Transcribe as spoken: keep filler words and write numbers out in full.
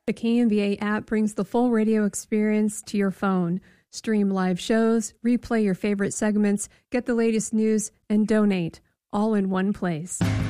The K M B A app brings the full radio experience to your phone. Stream live shows, replay your favorite segments, get the latest news, and donate, all in one place.